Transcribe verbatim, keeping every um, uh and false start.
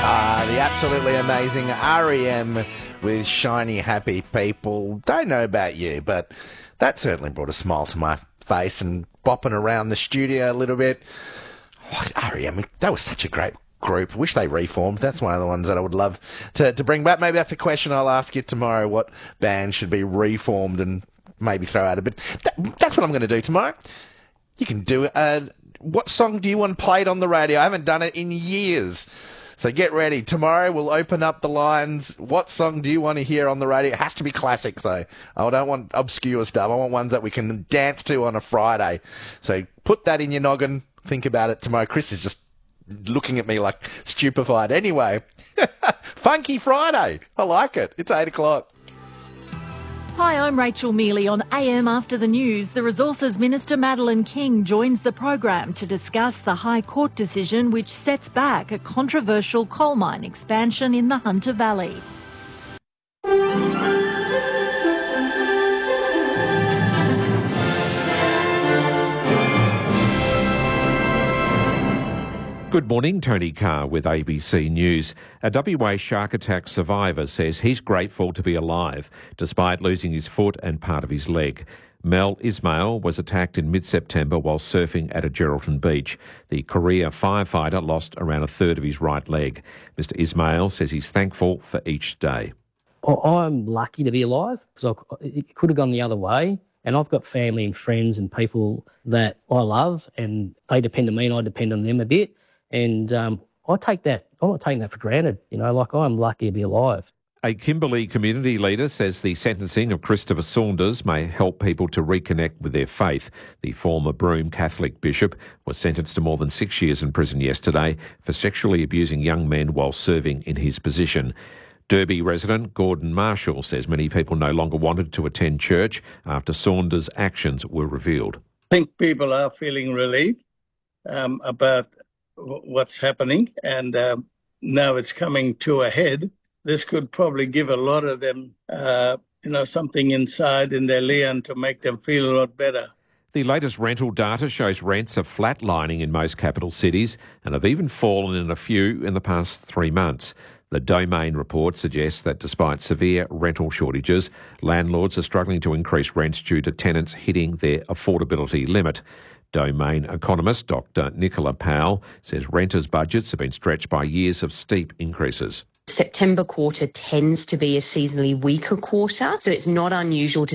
Ah, the absolutely amazing R E M with Shiny Happy People. Don't know about you, but that certainly brought a smile to my face and bopping around the studio a little bit. Oh, R E M, that was such a great group. Wish they reformed. That's one of the ones that I would love to, to bring back. Maybe that's a question I'll ask you tomorrow, what band should be reformed and maybe throw out a bit. That, that's what I'm going to do tomorrow. You can do it. Uh, what song do you want played on the radio? I haven't done it in years. So get ready. Tomorrow we'll open up the lines. What song do you want to hear on the radio? It has to be classics, though. I don't want obscure stuff. I want ones that we can dance to on a Friday. So put that in your noggin. Think about it tomorrow. Chris is just looking at me like stupefied. Anyway, Funky Friday. I like it. It's eight o'clock. Hi, I'm Rachel Mealy on A M After the News. The Resources Minister Madeleine King joins the program to discuss the High Court decision which sets back a controversial coal mine expansion in the Hunter Valley. Good morning, Tony Carr with A B C News. A W A shark attack survivor says he's grateful to be alive, despite losing his foot and part of his leg. Mel Ismail was attacked in mid-September while surfing at a Geraldton beach. The Korea firefighter lost around a third of his right leg. Mister Ismail says he's thankful for each day. I'm lucky to be alive because it could have gone the other way. And I've got family and friends and people that I love, and they depend on me and I depend on them a bit. And um, I take that, I'm not taking that for granted. You know, like I'm lucky to be alive. A Kimberley community leader says the sentencing of Christopher Saunders may help people to reconnect with their faith. The former Broome Catholic bishop was sentenced to more than six years in prison yesterday for sexually abusing young men while serving in his position. Derby resident Gordon Marshall says many people no longer wanted to attend church after Saunders' actions were revealed. I think people are feeling relieved um, about what's happening, and um, now it's coming to a head. This could probably give a lot of them, uh, you know, something inside in their lian to make them feel a lot better. The latest rental data shows rents are flatlining in most capital cities and have even fallen in a few in the past three months. The Domain report suggests that despite severe rental shortages, landlords are struggling to increase rents due to tenants hitting their affordability limit. Domain economist Doctor Nicola Powell says renters' budgets have been stretched by years of steep increases. September quarter tends to be a seasonally weaker quarter, so it's not unusual to